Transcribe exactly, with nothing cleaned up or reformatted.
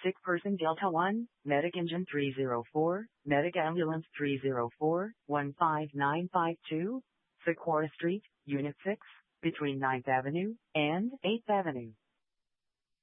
Sick person Delta one, Medic Engine three zero four, Medic Ambulance three zero four, one five nine five two, Sequoia Street, Unit six, between ninth Avenue and eighth Avenue.